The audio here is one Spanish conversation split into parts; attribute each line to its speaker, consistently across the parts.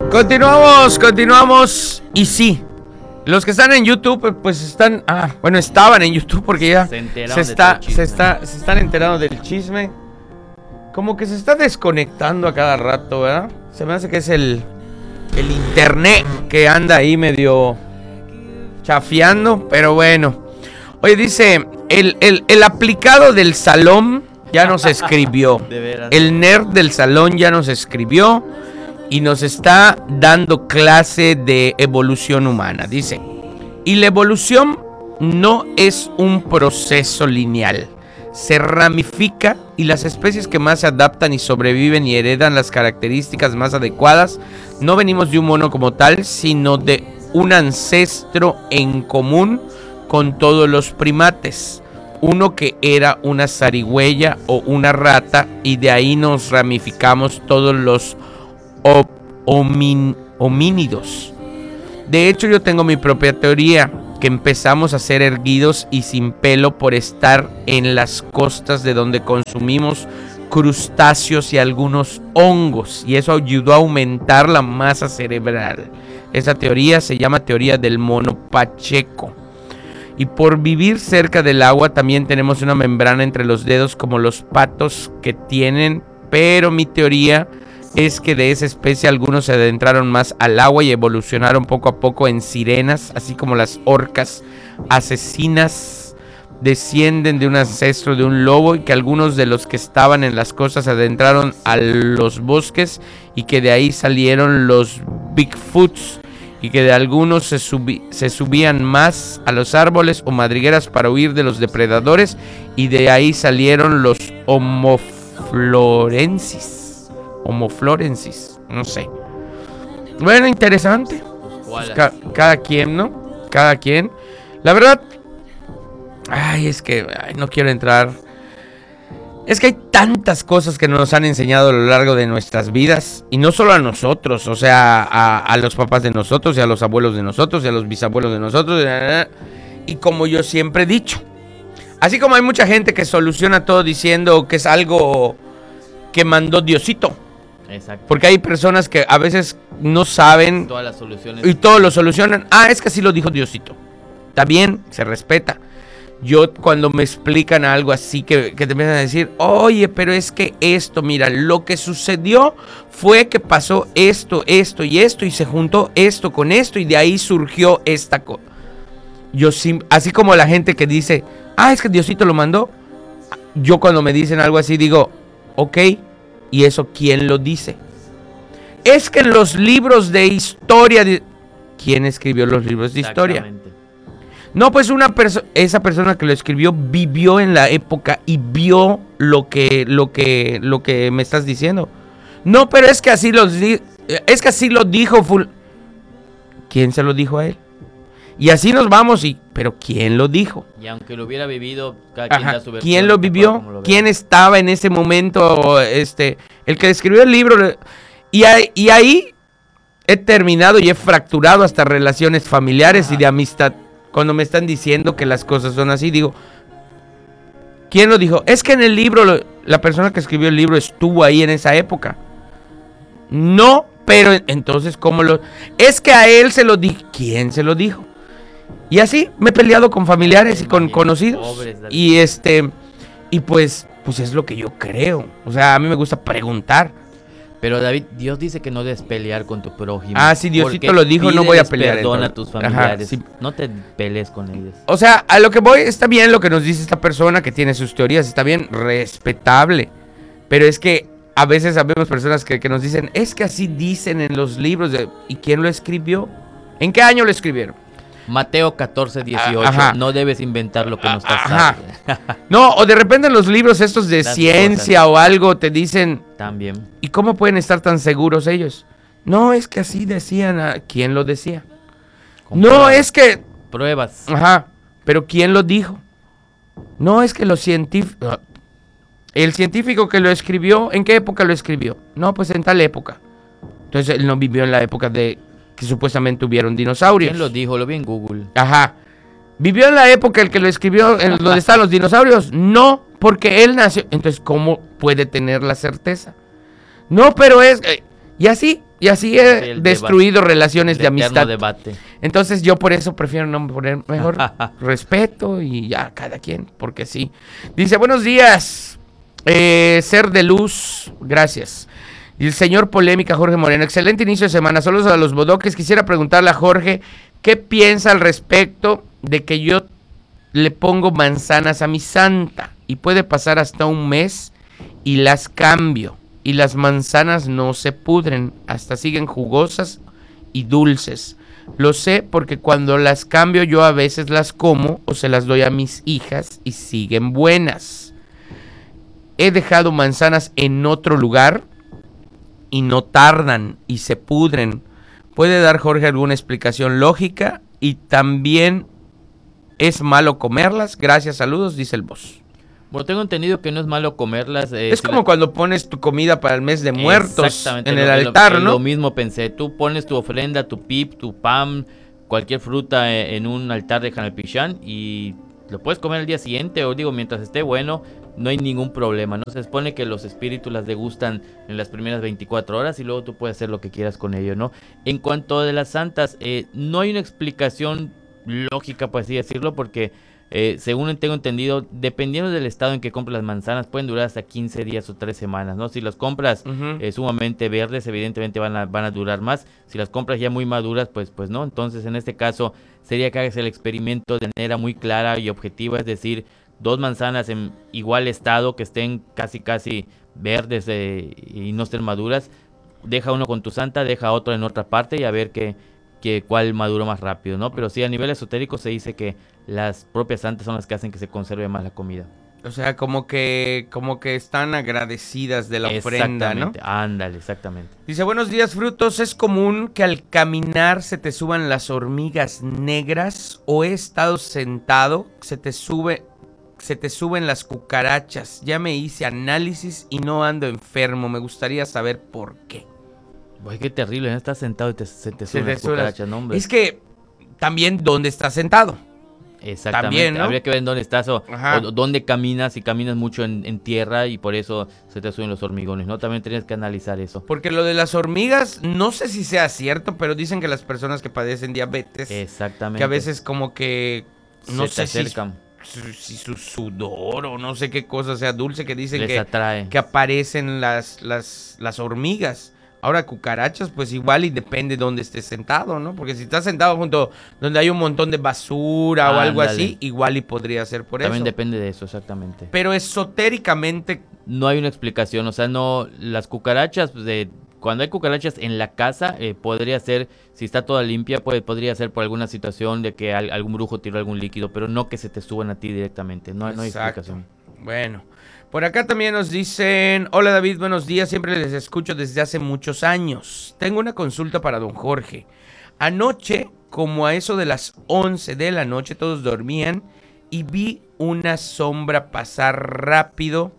Speaker 1: Continuamos. Y sí, los que están en YouTube, pues están... estaban en YouTube porque ya se están enterando del chisme. Como que se está desconectando a cada rato, ¿verdad? Se me hace que es el internet que anda ahí medio chafiando, pero bueno. Oye, dice, el aplicado del salón ya nos escribió. El nerd del salón ya nos escribió y nos está dando clase de evolución humana. Dice, y la evolución no es un proceso lineal. Se ramifica y las especies que más se adaptan y sobreviven y heredan las características más adecuadas no venimos de un mono como tal, sino de un ancestro en común con todos los primates. Uno que era una zarigüeya o una rata, y de ahí nos ramificamos todos los homínidos. De hecho, yo tengo mi propia teoría, que empezamos a ser erguidos y sin pelo por estar en las costas de donde consumimos crustáceos y algunos hongos, y eso ayudó a aumentar la masa cerebral. Esa teoría se llama teoría del mono pacheco. Y por vivir cerca del agua también tenemos una membrana entre los dedos como los patos que tienen, pero mi teoría es que de esa especie algunos se adentraron más al agua y evolucionaron poco a poco en sirenas, así como las orcas asesinas descienden de un ancestro de un lobo, y que algunos de los que estaban en las costas se adentraron a los bosques y que de ahí salieron los Bigfoots, y que de algunos se subían más a los árboles o madrigueras para huir de los depredadores, y de ahí salieron los homoflorensis, no sé. Bueno, interesante. Pues cada quien, ¿no? Cada quien. La verdad, es que no quiero entrar. Es que hay tantas cosas que nos han enseñado a lo largo de nuestras vidas, y no solo a nosotros, o sea, a los papás de nosotros, y a los abuelos de nosotros, y a los bisabuelos de nosotros, y como yo siempre he dicho, así como hay mucha gente que soluciona todo diciendo que es algo que mandó Diosito. Exacto. Porque hay personas que a veces no saben todas las soluciones y todo lo solucionan. Es que así lo dijo Diosito. Está bien, se respeta. Yo cuando me explican algo así que te empiezan a decir, oye, pero es que esto, mira, lo que sucedió fue que pasó esto y esto, y se juntó esto con esto, y de ahí surgió esta cosa. Yo así como la gente que dice, es que Diosito lo mandó. Yo cuando me dicen algo así digo, ok, ¿y eso quién lo dice? Es que en los libros de historia... ¿Quién escribió los libros de historia? No, pues esa persona que lo escribió vivió en la época y vio lo que me estás diciendo. No, pero es que así lo dijo ¿Quién se lo dijo a él? Y así nos vamos, pero ¿quién lo dijo?
Speaker 2: Y aunque lo hubiera vivido, cada quien da su versión.
Speaker 1: ¿Quién lo vivió? ¿Quién estaba en ese momento? El que escribió el libro. Y ahí he terminado y he fracturado hasta relaciones familiares y de amistad. Cuando me están diciendo que las cosas son así, digo, ¿quién lo dijo? Es que en el libro, la persona que escribió el libro estuvo ahí en esa época. No, pero entonces, ¿cómo lo...? Es que a él se lo dijo. ¿Quién se lo dijo? Y así me he peleado con familiares y con conocidos. Y y pues es lo que yo creo. O sea, a mí me gusta preguntar.
Speaker 2: Pero David, Dios dice que no debes pelear con tu prójimo.
Speaker 1: Sí, Diosito lo dijo, no voy a pelear.
Speaker 2: Perdona a tus familiares. Sí. No te pelees con ellos.
Speaker 1: O sea, a lo que voy, está bien lo que nos dice esta persona que tiene sus teorías, está bien, respetable. Pero es que a veces sabemos personas que nos dicen, es que así dicen en los libros. ¿Y quién lo escribió? ¿En qué año lo escribieron?
Speaker 2: Mateo 14:18. No debes inventar lo que no está.
Speaker 1: No, o de repente en los libros estos de ciencia o algo te dicen.
Speaker 2: También.
Speaker 1: ¿Y cómo pueden estar tan seguros ellos? No, es que así decían. ¿Quién lo decía? No, es que...
Speaker 2: Pruebas.
Speaker 1: Pero ¿quién lo dijo? No, es que los científicos... El científico que lo escribió, ¿en qué época lo escribió? No, pues en tal época. Entonces él no vivió en la época de... que supuestamente hubieron dinosaurios.
Speaker 2: ¿Quién lo dijo? Lo vi en Google.
Speaker 1: ¿Vivió en la época el que lo escribió donde están los dinosaurios? No, porque él nació. Entonces, ¿cómo puede tener la certeza? No, pero es... Y así, Y así he destruido relaciones de amistad.
Speaker 2: Debate.
Speaker 1: Entonces yo por eso prefiero no poner mejor respeto y ya, cada quien, porque sí. Dice, buenos días, ser de luz, gracias. Y el señor Polémica, Jorge Moreno, excelente inicio de semana, saludos a los bodoques. Quisiera preguntarle a Jorge, ¿qué piensa al respecto de que yo le pongo manzanas a mi santa? Y puede pasar hasta un mes y las cambio. Y las manzanas no se pudren, hasta siguen jugosas y dulces. Lo sé porque cuando las cambio yo a veces las como o se las doy a mis hijas y siguen buenas. He dejado manzanas en otro lugar y no tardan y se pudren. ¿Puede dar Jorge alguna explicación lógica? Y también es malo comerlas. Gracias, saludos, dice el boss.
Speaker 2: Bueno, tengo entendido que no es malo comerlas.
Speaker 1: Es como cuando pones tu comida para el mes de muertos en el altar, ¿no?
Speaker 2: Lo mismo pensé. Tú pones tu ofrenda, tu pip, tu pan, cualquier fruta en un altar de Hanalpichán y lo puedes comer al día siguiente, o digo, mientras esté bueno, no hay ningún problema, ¿no? Se supone que los espíritus las degustan en las primeras 24 horas y luego tú puedes hacer lo que quieras con ello, ¿no? En cuanto de las santas, no hay una explicación lógica, por así decirlo, porque según tengo entendido, dependiendo del estado en que compras las manzanas, pueden durar hasta 15 días o 3 semanas, ¿no? Si las compras sumamente verdes, evidentemente van a durar más. Si las compras ya muy maduras, pues no. Entonces, en este caso, sería que hagas el experimento de manera muy clara y objetiva, es decir, 2 manzanas en igual estado, que estén casi verdes y no estén maduras. Deja uno con tu santa, deja otro en otra parte y a ver cuál maduró más rápido, ¿no? Pero sí, a nivel esotérico se dice que las propias santas son las que hacen que se conserve más la comida.
Speaker 1: O sea, como que están agradecidas de la ofrenda, ¿no?
Speaker 2: Ándale, exactamente.
Speaker 1: Dice, buenos días, frutos. ¿Es común que al caminar se te suban las hormigas negras? ¿O he estado sentado, se te suben las cucarachas? Ya me hice análisis y no ando enfermo. Me gustaría saber por qué.
Speaker 2: Uy, qué terrible, ¿no? Estás sentado y se te suben las cucarachas, ¿no, hombre?
Speaker 1: Es que también dónde estás sentado.
Speaker 2: Exactamente,
Speaker 1: también, ¿no?
Speaker 2: Habría que ver en dónde estás o dónde caminas, si caminas mucho en tierra y por eso se te suben los hormigones, ¿no? También tienes que analizar eso.
Speaker 1: Porque lo de las hormigas, no sé si sea cierto, pero dicen que las personas que padecen diabetes,
Speaker 2: exactamente,
Speaker 1: que a veces como que, no sé
Speaker 2: si
Speaker 1: su sudor o no sé qué cosa sea dulce, que dicen
Speaker 2: les atrae,
Speaker 1: que aparecen las hormigas. Ahora, cucarachas, pues igual y depende de dónde estés sentado, ¿no? Porque si estás sentado junto donde hay un montón de basura o algo así, igual y podría ser por eso.
Speaker 2: También depende de eso, exactamente.
Speaker 1: Pero esotéricamente
Speaker 2: no hay una explicación, o sea, no, las cucarachas, cuando hay cucarachas en la casa, podría ser, si está toda limpia, podría ser por alguna situación de que algún brujo tiró algún líquido, pero no que se te suban a ti directamente, no hay explicación.
Speaker 1: Bueno. Por acá también nos dicen, hola David, buenos días, siempre les escucho desde hace muchos años. Tengo una consulta para don Jorge. Anoche, como a eso de las 11 de la noche, todos dormían y vi una sombra pasar rápido,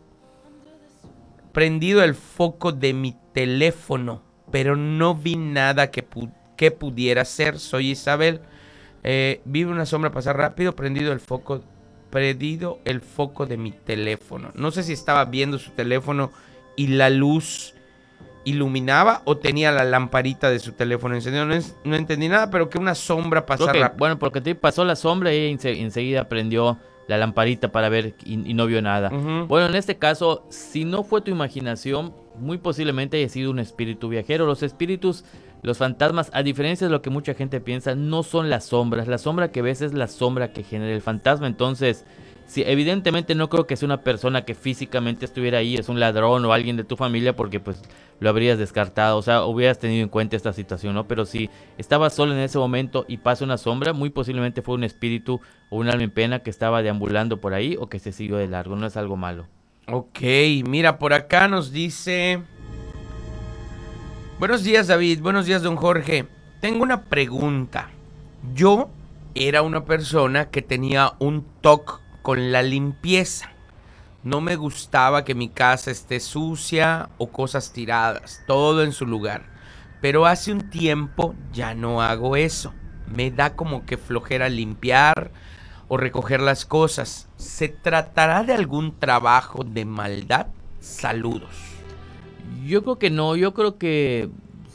Speaker 1: prendido el foco de mi teléfono, pero no vi nada que pudiera ser. Soy Isabel. Vi una sombra pasar rápido, prendido el foco de mi teléfono. No sé si estaba viendo su teléfono y la luz iluminaba o tenía la lamparita de su teléfono encendido. No entendí nada, pero que una sombra pasara rápido.
Speaker 2: Bueno, porque te pasó la sombra y enseguida prendió la lamparita para ver y no vio nada. Bueno, en este caso, si no fue tu imaginación, muy posiblemente haya sido un espíritu viajero. Los espíritus, los fantasmas, a diferencia de lo que mucha gente piensa, no son las sombras. La sombra que ves es la sombra que genera el fantasma. Entonces, sí, evidentemente no creo que sea una persona que físicamente estuviera ahí, es un ladrón o alguien de tu familia, porque pues lo habrías descartado, o sea, hubieras tenido en cuenta esta situación, ¿no? Pero si estabas solo en ese momento y pasa una sombra, muy posiblemente fue un espíritu o un alma en pena que estaba deambulando por ahí o que se siguió de largo, no es algo malo.
Speaker 1: Ok, mira, por acá nos dice... Buenos días, David. Buenos días, don Jorge. Tengo una pregunta. Yo era una persona que tenía un TOC con la limpieza. No me gustaba que mi casa esté sucia o cosas tiradas, todo en su lugar. Pero hace un tiempo ya no hago eso. Me da como que flojera limpiar o recoger las cosas. ¿Se tratará de algún trabajo de maldad? Saludos.
Speaker 2: Yo creo que no, yo creo que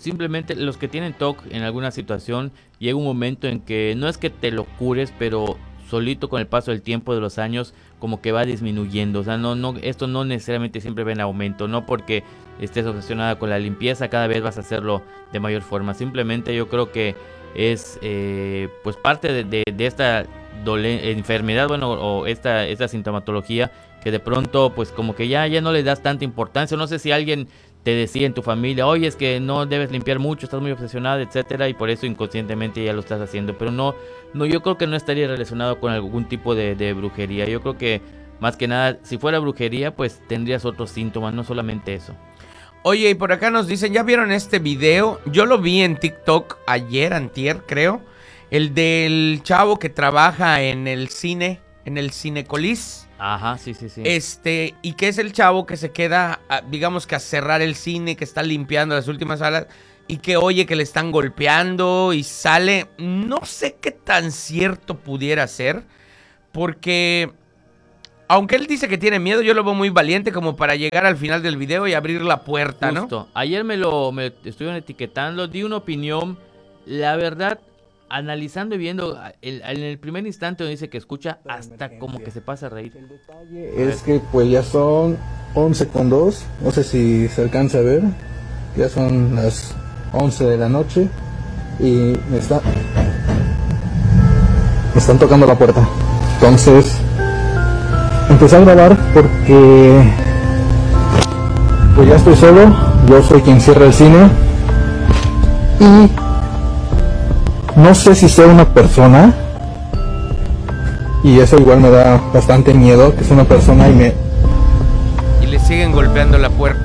Speaker 2: simplemente los que tienen TOC en alguna situación, llega un momento en que no es que te lo cures, pero solito con el paso del tiempo, de los años, como que va disminuyendo. O sea, esto no necesariamente siempre va en aumento, no porque estés obsesionada con la limpieza, cada vez vas a hacerlo de mayor forma. Simplemente yo creo que es pues parte de esta enfermedad, bueno, o esta sintomatología, que de pronto pues como que ya no le das tanta importancia. No sé si alguien te decía en tu familia, oye, es que no debes limpiar mucho, estás muy obsesionada, etcétera, y por eso inconscientemente ya lo estás haciendo. Pero no, yo creo que no estaría relacionado con algún tipo de brujería. Yo creo que más que nada, si fuera brujería, pues tendrías otros síntomas, no solamente eso.
Speaker 1: Oye, y por acá nos dicen, ¿ya vieron este video? Yo lo vi en TikTok antier, creo. El del chavo que trabaja en el cine, en el Cinecolis.
Speaker 2: Ajá, sí.
Speaker 1: Y que es el chavo que se queda, digamos que a cerrar el cine, que está limpiando las últimas salas, y que oye que le están golpeando y sale. No sé qué tan cierto pudiera ser, porque aunque él dice que tiene miedo, yo lo veo muy valiente como para llegar al final del video y abrir la puerta,
Speaker 2: justo,
Speaker 1: ¿no?
Speaker 2: Ayer me estuvieron etiquetando, di una opinión, la verdad, analizando y viendo, en el primer instante donde dice que escucha, hasta como que se pasa a reír.
Speaker 3: El detalle es que pues ya son 11:02, no sé si se alcanza a ver, ya son las 11 de la noche y me están tocando la puerta. Entonces empecé a grabar porque pues ya estoy solo, yo soy quien cierra el cine y no sé si sea una persona, y eso igual me da bastante miedo, que es una persona
Speaker 1: y le siguen golpeando la puerta,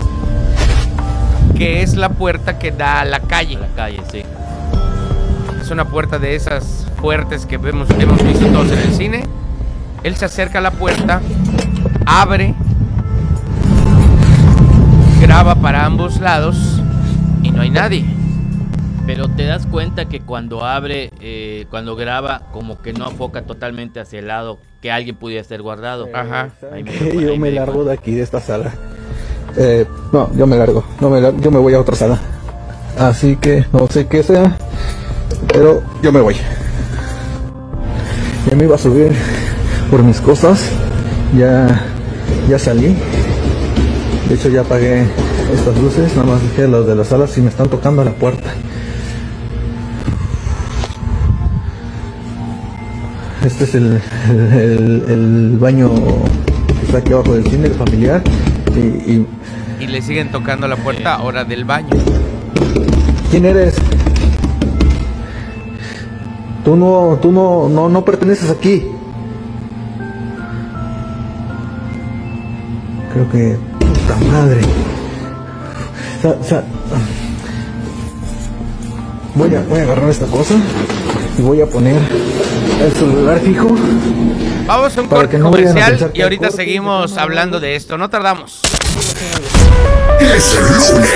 Speaker 1: que es la puerta que da a la calle.
Speaker 2: A la calle, sí.
Speaker 1: Es una puerta de esas fuertes que hemos visto todos en el cine. Él se acerca a la puerta, abre, graba para ambos lados y no hay nadie.
Speaker 2: Pero te das cuenta que cuando abre, cuando graba, como que no enfoca totalmente hacia el lado que alguien pudiera estar guardado.
Speaker 1: Ajá.
Speaker 3: Yo me largo de aquí, de esta sala. No, yo me largo. Yo me voy a otra sala. Así que no sé qué sea, pero yo me voy. Ya me iba a subir por mis cosas. Ya salí. De hecho ya apagué estas luces. Nada más dejé las de las salas y me están tocando la puerta. Este es el baño que está aquí abajo del cine, el familiar.
Speaker 1: Y le siguen tocando la puerta ahora del baño.
Speaker 3: ¿Quién eres? Tú no perteneces aquí. Creo que... ¡Puta madre! Voy a agarrar esta cosa y voy a poner el celular fijo.
Speaker 1: Vamos a un corte comercial y ahorita seguimos hablando de esto. No tardamos.
Speaker 4: Es el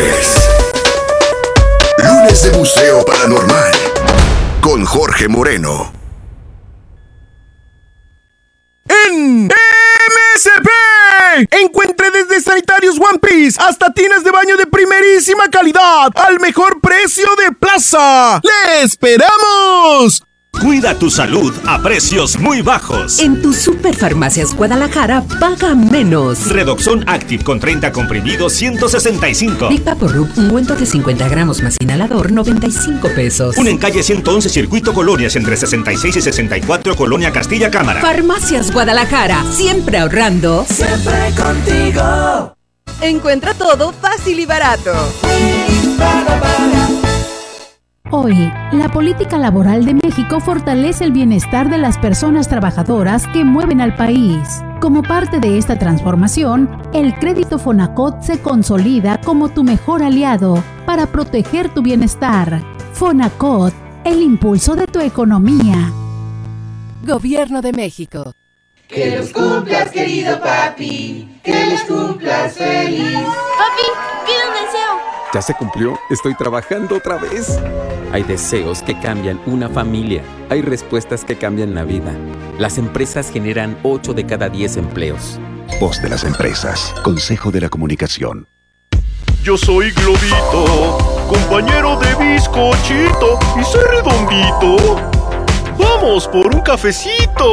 Speaker 4: lunes de Museo Paranormal con Jorge Moreno.
Speaker 5: En MSP encuentre desde sanitarios One Piece hasta tinas de baño de primerísima calidad al mejor precio de plaza. ¡Le esperamos!
Speaker 6: Cuida tu salud a precios muy bajos.
Speaker 7: En tu Superfarmacias Guadalajara paga menos.
Speaker 6: Redoxon Active con 30 comprimidos, 165.
Speaker 7: Big Vaporub, ungüento de 50 gramos más inhalador, 95 pesos.
Speaker 6: Un en calle 111, Circuito Colonias, entre 66 y 64, Colonia Castilla Cámara.
Speaker 7: Farmacias Guadalajara, siempre ahorrando.
Speaker 8: Siempre contigo.
Speaker 9: Encuentra todo fácil y barato.
Speaker 10: Hoy, la política laboral de México fortalece el bienestar de las personas trabajadoras que mueven al país. Como parte de esta transformación, el crédito Fonacot se consolida como tu mejor aliado para proteger tu bienestar. Fonacot, el impulso de tu economía.
Speaker 9: Gobierno de México.
Speaker 8: Que los cumplas, querido papi. Que los cumplas feliz.
Speaker 11: Papi, pide un deseo.
Speaker 12: ¿Ya se cumplió? Estoy trabajando otra vez. Hay deseos que cambian una familia. Hay respuestas que cambian la vida. Las empresas generan 8 de cada 10 empleos.
Speaker 4: Voz de las empresas. Consejo de la Comunicación.
Speaker 13: Yo soy Globito. compañero de bizcochito y soy redondito. Vamos por un cafecito.